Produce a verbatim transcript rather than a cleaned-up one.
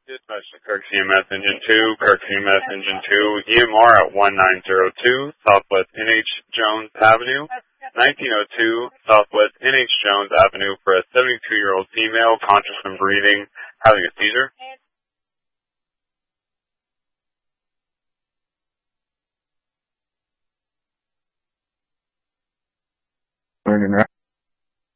Dispatch to Kirk C M S Engine two, Kirk C M S Engine two, E M R at one nine zero two, Southwest N H Jones Avenue, nineteen oh two, Southwest N H Jones Avenue for a seventy-two-year-old female conscious and breathing, having a seizure. Burning right.